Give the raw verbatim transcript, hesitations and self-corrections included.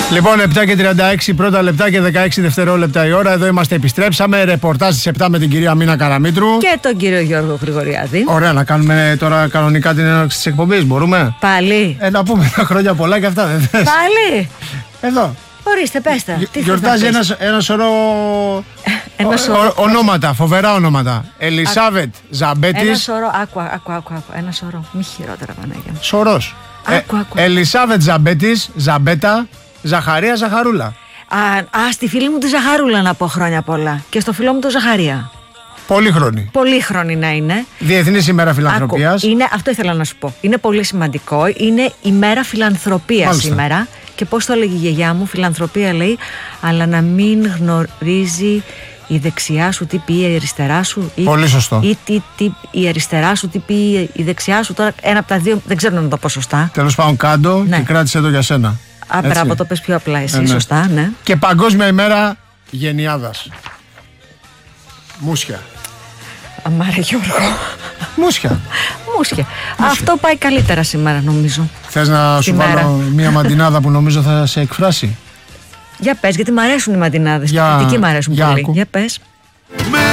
Λοιπόν, επτά και τριάντα έξι πρώτα λεπτά και δεκαέξι δευτερόλεπτα η ώρα. Εδώ είμαστε, επιστρέψαμε. Ρεπορτάζ στις επτά με την κυρία Μίνα Καραμήτρου. Και τον κύριο Γιώργο Γρηγοριάδη. Ωραία, να κάνουμε τώρα κανονικά την έναρξη της εκπομπής. Μπορούμε. Πάλι. Ε, να πούμε τα χρόνια πολλά και αυτά, δεν θες? Πάλι. Εδώ. Ορίστε, πες τα. Τι Γιορτάζει ένα, ένα σωρό. Ένα σωρό. Ο, ονόματα, φοβερά ονόματα. Ελισάβετ Ζαμπέτης. Ένα σωρό. Άκου, άκου, άκου, άκου. Ένα σωρό. Μη χειρότερα, Παναγία μου. Σωρός. Άκου, άκου. Ελισάβετ Ζαμπέτης, Ζαμπέτα, Ζαχαρία Ζαχαρούλα. Α, α, στη φίλη μου τη Ζαχαρούλα να πω χρόνια πολλά. Και στο φίλο μου το Ζαχαρία. Πολύχρονη. Πολύχρονη να είναι. Διεθνής ημέρα φιλανθρωπίας. Άκου, είναι, αυτό ήθελα να σου πω. Είναι πολύ σημαντικό. Είναι ημέρα φιλανθρωπίας Μάλιστα. σήμερα. Και πώς το έλεγε η γιαγιά μου, φιλανθρωπία λέει, αλλά να μην γνωρίζει η δεξιά σου τι πει η αριστερά σου. Ή, πολύ σωστό. Ή τι, τι, η αριστερά σου τι πει η δεξιά σου. Τώρα ένα από τα δύο δεν ξέρω να το πω σωστά. Τέλος πάντων, κάτω Ναι. και κράτησε το για σένα. Α, μπράβο, το πες πιο απλά εσύ, Ε, ναι. σωστά, ναι. Και Παγκόσμια ημέρα γενιάδας. Μούσια. Αμάρε Γιώργο. Μούσια. Μούσια. Αυτό πάει καλύτερα σήμερα νομίζω. Θες να σου Σήμερα. βάλω μια μαντινάδα που νομίζω θα σε εκφράσει? Για πες, γιατί μ' αρέσουν οι μαντινάδες. Για- Και εκεί μ' αρέσουν για πολύ. άκου. Για πες. Με